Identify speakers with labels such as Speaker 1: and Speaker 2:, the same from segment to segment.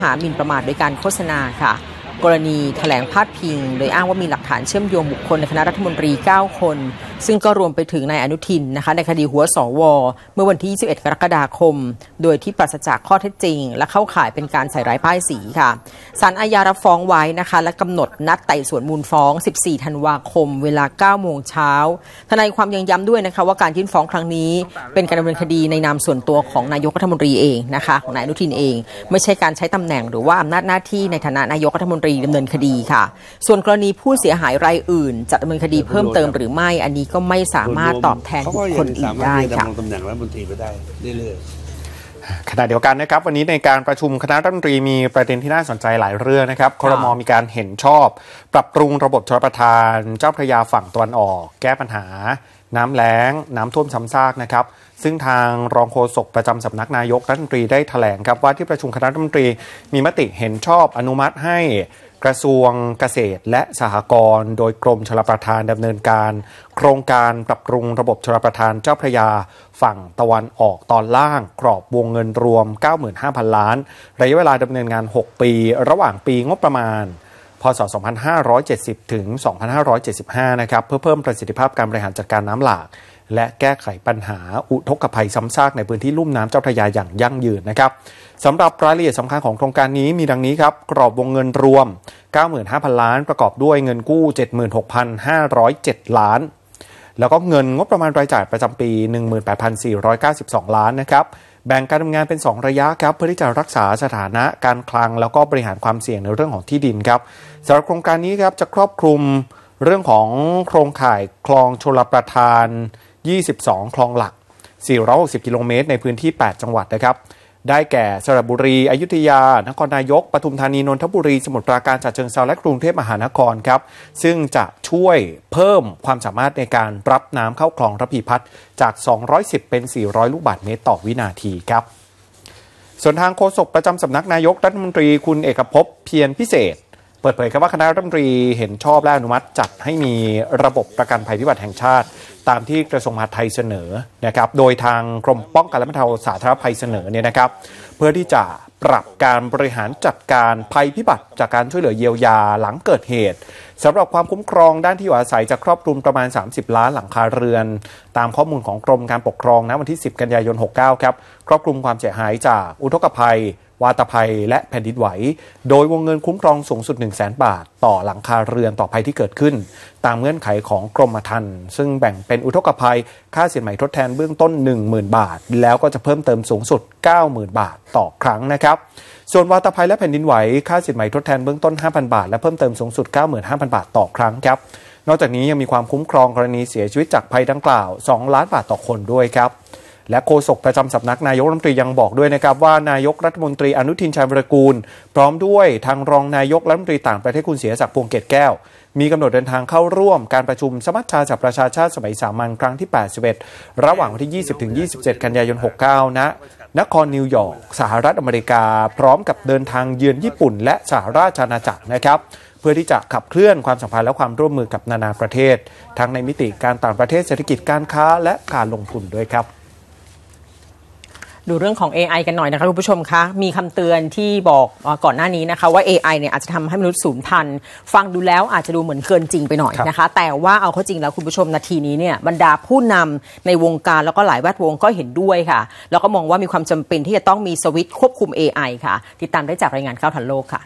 Speaker 1: หาหมิ่นประมาทโดยการโฆษณาค่ะกรณีแถลงพาดพิงโดยอ้างว่ามีหลักฐานเชื่อมโยงบุคคลในคณะรัฐมนตรี9คนซึ่งก็รวมไปถึงนายอนุทินนะคะในคดีหัวสวเมื่อวันที่21กรกฎาคมโดยที่ปราศจากข้อเท็จจริงและเข้าข่ายเป็นการใส่ร้ายป้ายสีค่ะศาลอาญารับฟ้องไว้นะคะและกำหนดนัดไต่สวนมูลฟ้อง14ธันวาคมเวลา 9 โมงเช้าทนายความยังย้ำด้วยนะคะว่าการยื่นฟ้องครั้งนี้เป็นการดำเนินคดีในนามส่วนตัวของนายกรัฐมนตรีเองนะคะของนายอนุทินเองไม่ใช่การใช้ตำแหน่งหรือว่าอำนาจหน้าที่ในฐานะนายกรัฐมนตรีดำเนินคดีค่ะส่วนกรณีผู้เสียหายรายอื่นจะดำเนินคดีเพิ่มเติมหรือไม่อันนี้ก็ไม่สามารถตอบแทนบุคคลอื่นได้ค่ะ
Speaker 2: ตำแหน่งรัฐมนตรีไปได้เรื่อย
Speaker 3: ๆขณะเดียวกันนะครับวันนี้ในการประชุมคณะรัฐมนตรีมีประเด็นที่น่าสนใจหลายเรื่องนะครับครม.มีการเห็นชอบปรับปรุงระบบชลประทานเจ้าพระยาฝั่งตะวันออกแก้ปัญหาน้ำแล้งน้ำท่วมซ้ำซากนะครับซึ่งทางรองโฆษกประจำสำนักนายกรัฐมนตรีได้แถลงครับว่าที่ประชุมคณะรัฐมนตรีมีมติเห็นชอบอนุมัติให้กระทรวงเกษตรและสหกรณ์โดยกรมชลประทานดำเนินการโครงการปรับปรุงระบบชลประทานเจ้าพระยาฝั่งตะวันออกตอนล่างกรอบวงเงินรวม 95,000 ล้านระยะเวลาดำเนินงาน6ปีระหว่างปีงบประมาณพ.ศ. 2570 ถึง 2575 นะครับเพื่อเพิ่มประสิทธิภาพการบริหารจัดการน้ำหลากและแก้ไขปัญหาอุทกภัยซ้ำซากในพื้นที่ลุ่มน้ำเจ้าพระยาอย่างยั่งยืนนะครับสำหรับรายละเอียดสำคัญของโครงการนี้มีดังนี้ครับกรอบวงเงินรวม 95,000 ล้านประกอบด้วยเงินกู้ 76,507 ล้านแล้วก็เงินงบประมาณรายจ่ายประจำปี 18,492 ล้านนะครับแบ่งการดำเนินงานเป็น2ระยะครับเพื่อที่จะรักษาสถานะการคลังแล้วก็บริหารความเสี่ยงในเรื่องของที่ดินครับสำหรับโครงการนี้ครับจะครอบคลุมเรื่องของโครงข่ายคลองชลประทาน22 คลองหลัก460กิโลเมตรในพื้นที่8จังหวัดนะครับได้แก่สระบุรีอยุธยานครนายกปทุมธานีนนทบุรีสมุทรปราการฉะเชิงเทราและกรุงเทพมหานครครับซึ่งจะช่วยเพิ่มความสามารถในการรับน้ำเข้าคลองระพีพัฒน์จาก210เป็น400ลูกบาศก์เมตรต่อวินาทีครับส่วนทางโฆษกประจำสำนักนายกรัฐมนตรีคุณเอกภพเพียรพิเศษเปิดเผยครับว่าคณะรัฐมนตรีเห็นชอบและอนุมัติจัดให้มีระบบประกันภัยพิบัติแห่งชาติตามที่กระทรวงมหาดไทยเสนอนะครับโดยทางกรมป้องกันและบรรเทาสาธารณภัยเสนอเนี่ยนะครับเพื่อที่จะปรับการบริหารจัดการภัยพิบัติจากการช่วยเหลือเยียวยาหลังเกิดเหตุสำหรับความคุ้มครองด้านที่อยู่อาศัยจะครอบคลุมประมาณ30ล้านหลังคาเรือนตามข้อมูลของกรมการปกครองณวันที่10กันยายน69ครับครอบคลุมความเสียหายจากอุทกภัยวาตภัยและแผ่นดินไหวโดยวงเงินคุ้มครองสูงสุด 100,000 บาทต่อหลังคาเรือนต่อภัยที่เกิดขึ้นตามเงื่อนไขของกรมธรรม์ซึ่งแบ่งเป็นอุทกภัยค่าสินไหมทดแทนเบื้องต้น 10,000 บาทแล้วก็จะเพิ่มเติมสูงสุด 90,000 บาทต่อครั้งนะครับส่วนวาตภัยและแผ่นดินไหวค่าสินไหมทดแทนเบื้องต้น 5,000 บาทและเพิ่มเติมสูงสุด 95,000 บาทต่อครั้งครับนอกจากนี้ยังมีความคุ้มครองกรณีเสียชีวิตจากภัยดังกล่าว2ล้านบาทต่อคนด้วยครับและโฆษกประจำสำนักนายกรัฐมนตรียังบอกด้วยนะครับว่านายกรัฐมนตรีอนุทินชาญวิรากูลพร้อมด้วยทางรองนายกรัฐมนตรีต่างประเทศคุณเสียศักดิ์พวงเกตแก้วมีกำหนดเดินทางเข้าร่วมการประชุมสมัชชาสหประชาชาติสมัยสามัญครั้งที่81ระหว่างวันที่ 20-27 กันยายน 69 ณ นครนิวยอร์กสหรัฐอเมริกาพร้อมกับเดินทางเยือนญี่ปุ่นและสหราชอาณาจักรนะครับเพื่อที่จะขับเคลื่อนความสัมพันธ์และความร่วมมือกับนานาประเทศทั้งในมิติการต่างประเทศเศรษฐกิจการค้าและการลงทุนด้วยครับ
Speaker 1: ดูเรื่องของ AI กันหน่อยนะคะคุณผู้ชมคะมีคำเตือนที่บอกก่อนหน้านี้นะคะว่า AI เนี่ยอาจจะทำให้มนุษย์สูญพันธุ์ฟังดูแล้วอาจจะดูเหมือนเกินจริงไปหน่อยนะคะแต่ว่าเอาเข้าจริงแล้วคุณผู้ชมนาทีนี้เนี่ยบรรดาผู้นำในวงการแล้วก็หลายแวดวงก็เห็นด้วยค่ะแล้วก็มองว่ามีความจำเป็นที่จะต้องมีสวิตช์ควบคุม AI ค่ะติดตามได้จากรายงานข่าวทันโลกค่ะ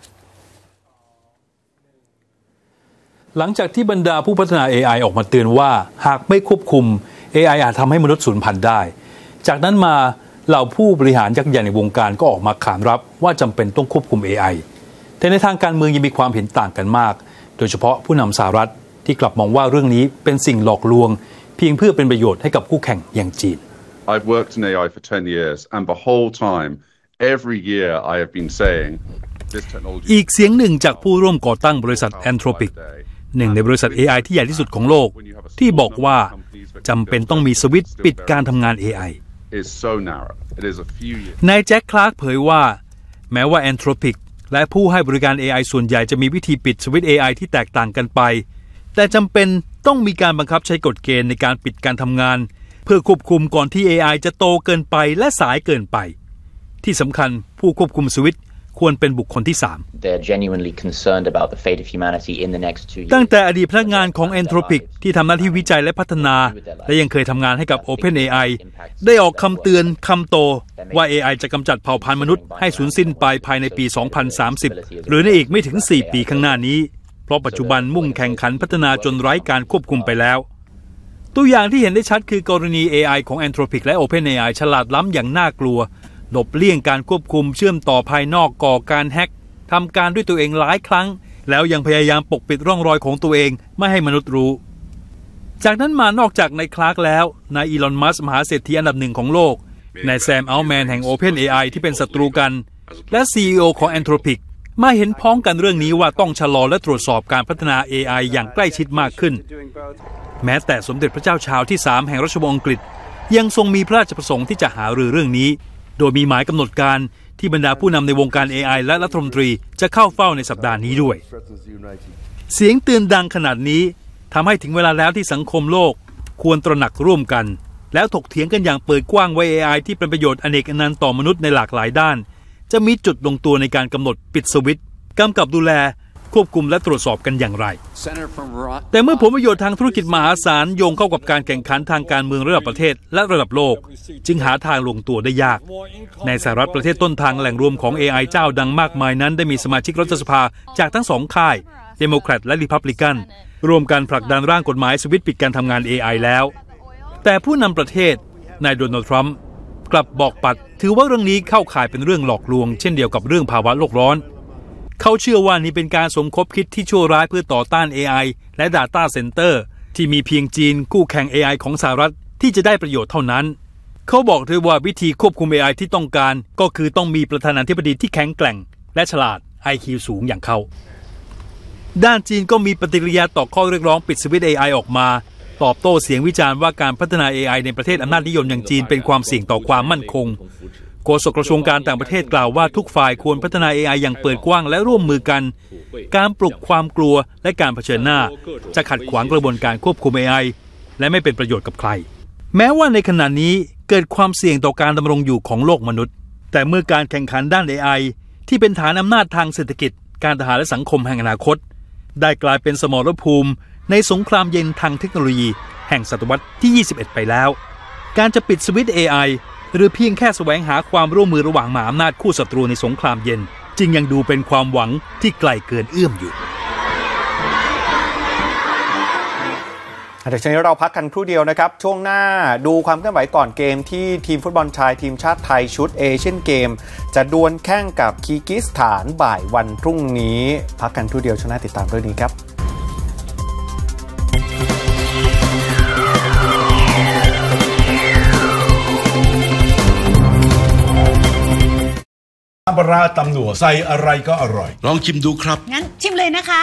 Speaker 4: หลังจากที่บรรดาผู้พัฒนา AI ออกมาเตือนว่าหากไม่ควบคุม AI อาจทำให้มนุษย์สูญพันธุ์ได้จากนั้นมาเหล่าผู้บริหารยักษ์ใหญ่ในวงการก็ออกมาขานรับว่าจำเป็นต้องควบคุม AI แต่ในทางการเมืองยังมีความเห็นต่างกันมากโดยเฉพาะผู้นำสหรัฐที่กลับมองว่าเรื่องนี้เป็นสิ่งหลอกลวงเพียงเพื่อเป็นประโยชน์ให้กับคู่แข่งอย่างจีน
Speaker 5: I've worked in AI for 10 years and the whole time every year I have been saying this technology
Speaker 4: อีกเสียงหนึ่งจากผู้ร่วมก่อตั้งบริษัท Anthropic หนึ่งในบริษัท AI ที่ใหญ่ที่สุดของโลกที่บอกว่าจำเป็นต้องมีสวิตช์ปิดการทำงาน AIนายแจ็คคลาร์กเผยว่าแม้ว่า Anthropic และผู้ให้บริการ AI ส่วนใหญ่จะมีวิธีปิดสวิตช์ AI ที่แตกต่างกันไปแต่จำเป็นต้องมีการบังคับใช้กฎเกณฑ์ในการปิดการทำงานเพื่อควบคุมก่อนที่ AI จะโตเกินไปและสายเกินไปที่สำคัญผู้ควบคุมสวิตช์ควรเป็นบุคคลที่3ตั้งแต่อดีตพนักงานของ Anthropic ที่ทำหน้าที่วิจัยและพัฒนาและยังเคยทำงานให้กับ OpenAI ได้ออกคำเตือนคำโตว่า AI จะกำจัดเผ่าพันธุ์มนุษย์ให้สูญสิ้นไปภายในปี 2030 หรือในอีกไม่ถึง 4 ปีข้างหน้านี้เพราะปัจจุบันมุ่งแข่งขันพัฒนาจนไร้การควบคุมไปแล้วตัวอย่างที่เห็นได้ชัดคือกรณี AI ของ Anthropic และ OpenAI ฉลาดล้ำอย่างน่ากลัวหลบเลี่ยงการควบคุมเชื่อมต่อภายนอกก่อการแฮ็กทำการด้วยตัวเองหลายครั้งแล้วยังพยายามปกปิดร่องรอยของตัวเองไม่ให้มนุษย์รู้จากนั้นมานอกจากนายคลาร์กแล้วนายอีลอน มัสก์มหาเศรษฐีอันดับหนึ่งของโลกนายแซม อัลแมนแห่ง OpenAI ที่เป็นศัตรูกันและ CEO ของ Anthropic มาเห็นพ้องกันเรื่องนี้ว่าต้องชะลอและตรวจสอบการพัฒนา AI อย่างใกล้ชิดมากขึ้นแม้แต่สมเด็จพระเจ้าชาร์ลส์ที่ 3 แห่งราชวงศ์อังกฤษยังทรงมีพระราชประสงค์ที่จะหารือเรื่องนี้โดยมีหมายกำหนดการที่บรรดาผู้นำในวงการ AI และรัฐมนตรีจะเข้าเฝ้าในสัปดาห์นี้ด้วยเสียงเตือนดังขนาดนี้ทำให้ถึงเวลาแล้วที่สังคมโลกควรตระหนักร่วมกันแล้วถกเถียงกันอย่างเปิดกว้างว่า AI ที่เป็นประโยชน์อเนกอนันต์ต่อมนุษย์ในหลากหลายด้านจะมีจุดลงตัวในการกำหนดปิดสวิตช์กำกับดูแลควบคุมและตรวจสอบกันอย่างไรแต่เมื่อผลประโยชน์ทางธุรกิจมหาศาลโยงเข้ากับการแข่งขันทางการเมืองระดับประเทศและระดับโลกจึงหาทางลงตัวได้ยากในสหรัฐประเทศต้นทางแหล่งรวมของ AI เจ้าดังมากมายนั้นได้มีสมาชิกรัฐสภาจากทั้งสองค่ายเดโมแครตและรีพับลิกันรวมกันผลักดันร่างกฎหมายสวิตช์ปิดการทำงาน AI แล้วแต่ผู้นำประเทศนายโดนัลด์ทรัมป์กลับบอกปัดถือว่าเรื่องนี้เข้าข่ายเป็นเรื่องหลอกลวงเช่นเดียวกับเรื่องภาวะโลกร้อนเขาเชื่อว่านี่เป็นการสมคบคิดที่ชั่วร้ายเพื่อต่อต้าน AI และ Data Center ที่มีเพียงจีนคู่แข่ง AI ของสหรัฐที่จะได้ประโยชน์เท่านั้นเขาบอกด้วยว่าวิธีควบคุม AI ที่ต้องการก็คือต้องมีประธานาธิบดีที่แข็งแกร่งและฉลาด IQ สูงอย่างเขาด้านจีนก็มีปฏิกิริยาต่อข้อเรียกร้องปิดสวิตช์ AI ออกมาตอบโต้เสียงวิจารณ์ว่าการพัฒนา AI ในประเทศอำนาจนิยมอย่างจีนเป็นความเสี่ยงต่อความมั่นคงโฆษกกระทรวงการต่างประเทศกล่าวว่าทุกฝ่ายควรพัฒนา AI อย่างเปิดกว้างและร่วมมือกันการปลุกความกลัวและการเผชิญหน้าจะขัดขวางกระบวนการควบคุม AI และไม่เป็นประโยชน์กับใครแม้ว่าในขณะนี้เกิดความเสี่ยงต่อการดำรงอยู่ของโลกมนุษย์แต่เมื่อการแข่งขันด้าน AI ที่เป็นฐานอำนาจทางเศรษฐกิจการทหารและสังคมแห่งอนาคตได้กลายเป็นสมรภูมิในสงครามเย็นทางเทคโนโลยีแห่งศตวรรษที่21ไปแล้วการจะปิดสวิตช์ AI หรือเพียงแค่แสวงหาความร่วมมือระหว่างมหาอำนาจคู่ศัตรูในสงครามเย็นจึงยังดูเป็นความหวังที่ไกลเกินเอื้อมอยู่
Speaker 3: เดี๋ยวช่วงนี้เราพักกันครู่เดียวนะครับช่วงหน้าดูความเคลื่อนไหวก่อนเกมที่ทีมฟุตบอลชายทีมชาติไทยชุดเอเชียนเกมจะดวลแข่งกับคีร์กิสถานบ่ายวันพรุ่งนี้พักกันครู่เดียวช่วงหน้าติดตามเรื่องนี้ครับ
Speaker 6: น้ำปลาร้าตำหนัวใส่อะไรก็อร่อยลองชิมดูครับ
Speaker 7: งั้นชิมเลยนะคะ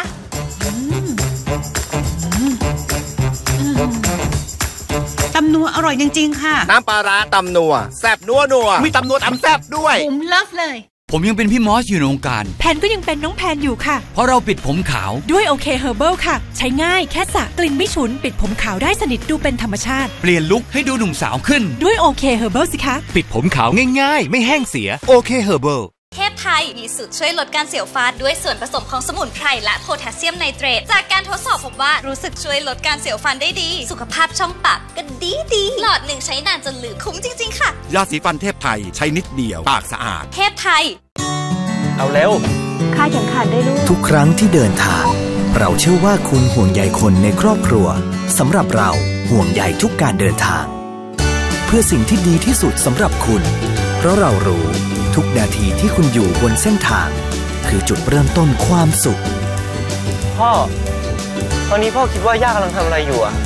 Speaker 7: ตำนัวอร่อยจริงๆค่ะ
Speaker 8: น้ำปลาร้าตำนัวแซ่บนัวมีตำนัวตำแซ่บด้วย
Speaker 7: ผมเลิฟเลย
Speaker 9: ผมยังเป็นพี่มอสอยู่ในวงการ
Speaker 10: แพนก็ยังเป็นน้องแพนอยู่ค่ะ
Speaker 9: เพราะเราปิดผมขาว
Speaker 10: ด้วยโอเคเฮอร์เบิลค่ะใช้ง่ายแค่สระกลิ่นไม่ฉุนปิดผมขาวได้สนิทดูเป็นธรรมชาติ
Speaker 9: เปลี่ยนลุคให้ดูหนุ่มสาวขึ้น
Speaker 10: ด้วยโอเคเฮอร์เบิลสิคะ
Speaker 9: ปิดผมขาวง่ายๆไม่แห้งเสียโอเคเฮอร์เบิล
Speaker 11: เทพไทยมีสูตรช่วยลดการเสียวฟันด้วยส่วนผสมของสมุนไพรและโพแทสเซียมไนเตรตจากการทดสอบพบว่ารู้สึกช่วยลดการเสียวฟันได้ดีสุขภาพช่องปากก็ดีหลอดหนึ่งใช้นานจนลืมคุ้มจริงๆค่ะ
Speaker 8: ยาสีฟันเทพไทยใช้นิดเดียวปากสะอาด
Speaker 11: เทพไทย
Speaker 8: เอาเร็ว
Speaker 12: ค่าเข็มขัดได้ลูก
Speaker 13: ทุกครั้งที่เดินทางเราเชื่อว่าคุณห่วงใยคนในครอบครัวสำหรับเราห่วงใยทุกการเดินทางเพื่อสิ่งที่ดีที่สุดสำหรับคุณเพราะเรารู้ทุกนาทีที่คุณอยู่บนเส้นทางคือจุดเริ่มต้นความสุข
Speaker 14: พ่อตอนนี้พ่อคิดว่าย่ากำลังทำอะไรอยู่อะ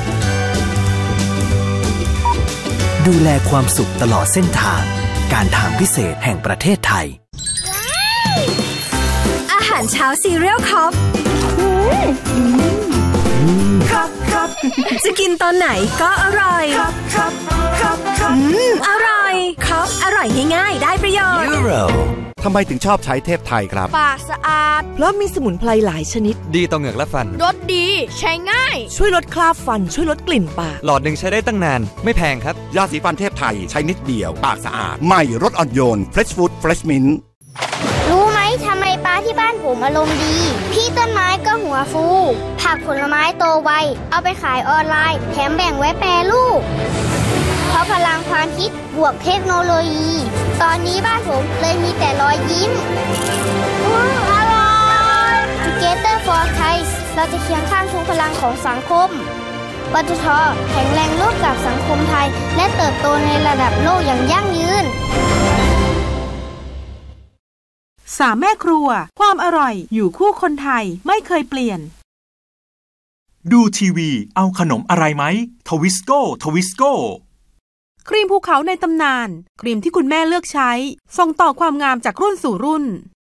Speaker 13: ดูแลความสุขตลอดเส้นทางการทางพิเศษแห่งประเทศไทย
Speaker 15: อาหารเช้าซีเรียลคัพจะกินตอนไหนก็อร่อยอร่อยครับอร่อยง่ายๆได้ประโยชน์
Speaker 8: ทำไมถึงชอบใช้เทพไทยครับ
Speaker 15: ปากสะอาดเพราะมีสมุนไพรหลายชนิด
Speaker 9: ดีต่อเหงือกและฟัน
Speaker 15: รสดีใช้ง่ายช่วยลดคราบฟันช่วยลดกลิ่นปาก
Speaker 9: หลอดหนึ่งใช้ได้ตั้งนานไม่แพงครับ
Speaker 8: ยาสีฟันเทพไทยใช้นิดเดียวปากสะอาดใหม่รสอ่อนโยน Fresh Food Fresh Mint
Speaker 15: ลู
Speaker 12: ผมอารมณ์ดีพี่ต้นไม้ก็หัวฟูผักผลไม้โตไวเอาไปขายออนไลน์แถมแบ่งไว้แปรรูปเพราะพลังความคิดบวกเทคโนโลยีตอนนี้บ้านผมเลยมีแต่รอยยิ้มอร่อย Together for Thai เราจะเคียงข้างทุกพลังของสังคมปตท.แข็งแรงร่วมกับสังคมไทยและเติบโตในระดับโลกอย่างยั่งยืน
Speaker 15: 3 แม่ครัวความอร่อยอยู่คู่คนไทยไม่เคยเปลี่ยน
Speaker 9: ดูทีวีเอาขนมอะไรไหมทวิสโก้
Speaker 15: ครีมภูเขาในตำนานครีมที่คุณแม่เลือกใช้ส่งต่อความงามจากรุ่นสู่รุ่น